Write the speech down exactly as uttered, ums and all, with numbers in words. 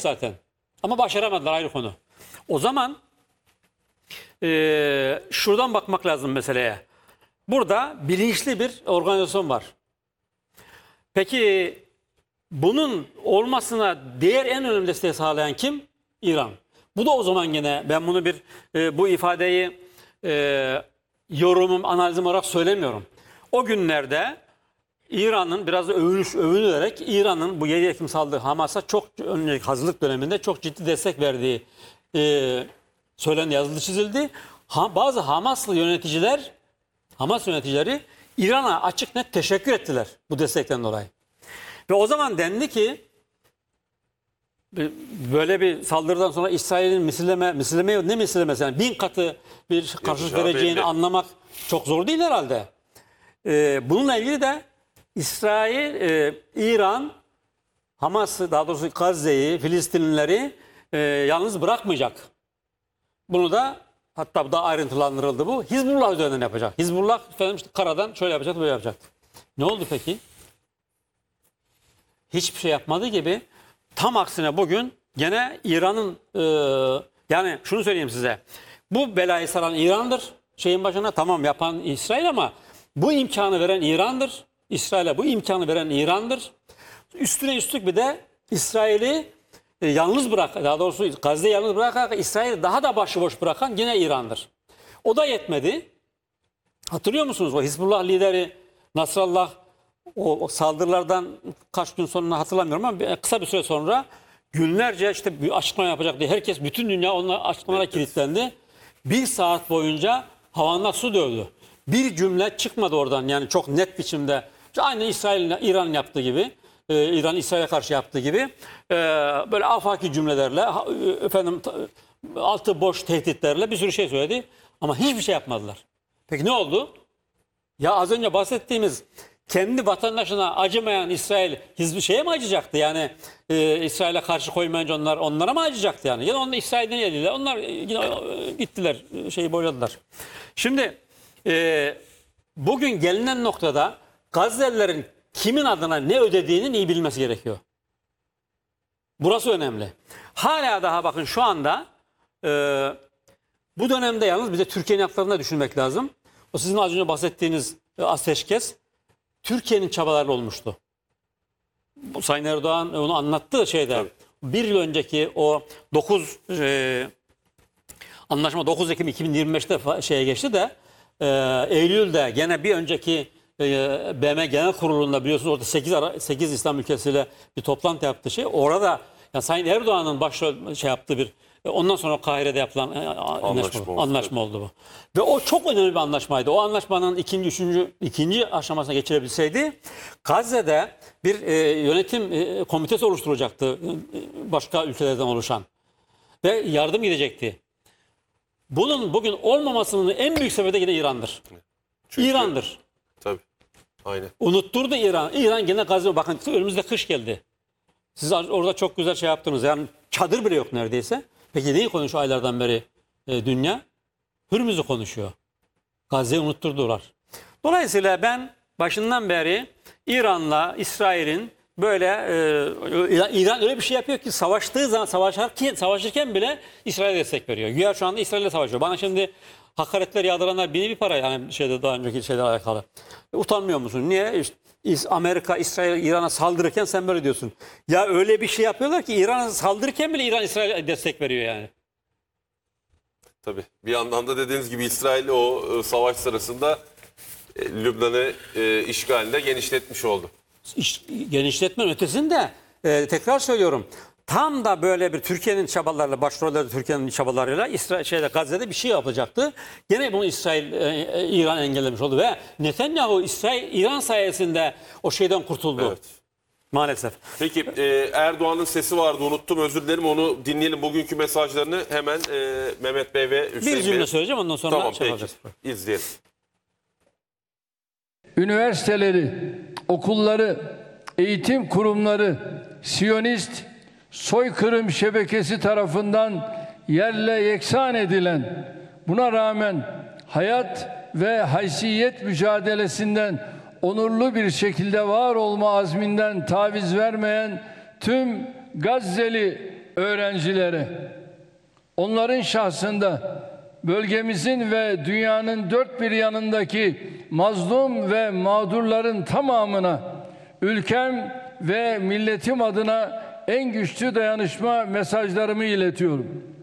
zaten. Ama başaramadılar, ayrı konu. O zaman e, şuradan bakmak lazım meseleye. Burada bilinçli bir organizasyon var. Peki bunun olmasına diğer en önemli desteği sağlayan kim? İran. Bu da o zaman yine ben bunu bir e, bu ifadeyi e, yorumum, analizim olarak söylemiyorum. O günlerde İran'ın biraz da övünüş, övünülerek İran'ın bu yedi Ekim saldırı Hamas'a çok önceki hazırlık döneminde çok ciddi destek verdiği e, söylendi, yazıldı, çizildi. Ha, bazı Hamaslı yöneticiler, Hamas yöneticileri İran'a açık net teşekkür ettiler bu destekten dolayı. Ve o zaman dendi ki böyle bir saldırıdan sonra İsrail'in misilleme, misilleme ne misillemesi yani bin katı bir karşılık vereceğini belli. Anlamak çok zor değil herhalde. Ee, bununla ilgili de İsrail, e, İran, Hamas'ı, daha doğrusu Gazze'yi, Filistinlileri e, yalnız bırakmayacak. Bunu da hatta daha ayrıntılandırıldı bu. Hizbullah üzerinden yapacak. Hizbullah efendim işte karadan şöyle yapacak, böyle yapacak. Ne oldu peki? Hiçbir şey yapmadığı gibi tam aksine bugün gene İran'ın e, yani şunu söyleyeyim size. Bu belayı saran İran'dır. Şeyin başına tamam yapan İsrail ama bu imkanı veren İran'dır. İsrail'e bu imkanı veren İran'dır. Üstüne üstlük bir de İsrail'i e, yalnız bırak, daha doğrusu Gazze'yi yalnız bırakarak İsrail'i daha da başıboş bırakan yine İran'dır. O da yetmedi. Hatırlıyor musunuz o Hizbullah lideri Nasrallah o, o saldırılardan kaç gün sonra hatırlamıyorum ama kısa bir süre sonra günlerce işte bir açıklama yapacak diye herkes, bütün dünya onunla açıklamalara evet, kilitlendi. Bir saat boyunca havanla su dövdü. Bir cümle çıkmadı oradan, yani çok net biçimde. Aynı İsrail'in, İran yaptığı gibi, e, İran İsrail'e karşı yaptığı gibi e, böyle afaki cümlelerle, efendim altı boş tehditlerle bir sürü şey söyledi ama hiçbir şey yapmadılar. Peki ne oldu? Ya az önce bahsettiğimiz kendi vatandaşına acımayan İsrail hiçbir şeye mi acıyacaktı? Yani e, İsrail'e karşı koymayınca onlar onlara mı acıyacaktı yani? Ya onlar İsrail'den yediler. Onlar yine e, gittiler, şeyi boyladılar. Şimdi e, bugün gelinen noktada Gazze'lilerin kimin adına ne ödediğinin iyi bilmesi gerekiyor. Burası önemli. Hala daha bakın şu anda e, bu dönemde yalnız bir de Türkiye'nin haklarını düşünmek lazım. O sizin az önce bahsettiğiniz e, ateşkes Türkiye'nin çabalarıyla olmuştu. Bu Sayın Erdoğan onu anlattığı şeyde tabii. Bir yıl önceki o dokuz e, anlaşma dokuz Ekim iki bin yirmi beşte şeye geçti de e, Eylül'de gene bir önceki e, B M Genel Kurulu'nda biliyorsunuz orada sekiz, sekiz İslam ülkesiyle bir toplantı yaptığı şey. Orada yani Sayın Erdoğan'ın başrol şey yaptığı bir ondan sonra Kahire'de yapılan anlaşma, anlaşma, oldu, anlaşma oldu bu. Ve o çok önemli bir anlaşmaydı. O anlaşmanın ikinci, üçüncü, ikinci aşamasına geçirebilseydi Gazze'de bir e, yönetim e, komitesi oluşturulacaktı e, başka ülkelerden oluşan. Ve yardım gidecekti. Bunun bugün olmamasının en büyük sebebi de yine İran'dır. Çünkü, İran'dır. Tabii. Aynen. Unutturdu İran. İran gene Gazze, bakın önümüzde kış geldi. Siz orada çok güzel şey yaptınız. Yani çadır bile yok neredeyse. Peki neyi konuşuyor aylardan beri e, dünya? Hürmüz'ü konuşuyor. Gazze'yi unutturdular. Dolayısıyla ben başından beri İran'la İsrail'in böyle e, İran öyle bir şey yapıyor ki savaştığı zaman savaşırken, savaşırken bile İsrail'e destek veriyor. Güya şu anda İsrail'le savaşıyor. Bana şimdi hakaretler yağdıranlar bini bir para, yani şeyde daha önceki şeyle alakalı. E, utanmıyor musun? Niye? İşte Amerika, İsrail, İran'a saldırırken sen böyle diyorsun. Ya öyle bir şey yapıyorlar ki İran'a saldırırken bile İran İsrail'e destek veriyor yani. Tabii. Bir yandan da dediğiniz gibi İsrail o e, savaş sırasında e, Lübnan'ı e, işgalinde genişletmiş oldu. İş, genişletmenin ötesinde e, tekrar söylüyorum. Tam da böyle bir Türkiye'nin çabalarıyla, başrollerde Türkiye'nin çabalarıyla İsrail şeyde Gazze'de bir şey yapacaktı. Gene bunu İsrail e, İran engellemiş oldu ve Netanyahu İsrail İran sayesinde o şeyden kurtuldu. Evet. Maalesef. Peki e, Erdoğan'ın sesi vardı, unuttum, özür dilerim, onu dinleyelim. Bugünkü mesajlarını hemen e, Mehmet Bey ve Hüseyin Bey. Bir cümle söyleyeceğim, ondan sonra tamam, şey yapacağız. İzleyelim. Üniversiteleri, okulları, eğitim kurumları Siyonist soykırım şebekesi tarafından yerle yeksan edilen, buna rağmen hayat ve haysiyet mücadelesinden onurlu bir şekilde var olma azminden taviz vermeyen tüm Gazze'li öğrencilere, onların şahsında bölgemizin ve dünyanın dört bir yanındaki mazlum ve mağdurların tamamına ülkem ve milletim adına en güçlü dayanışma mesajlarımı iletiyorum.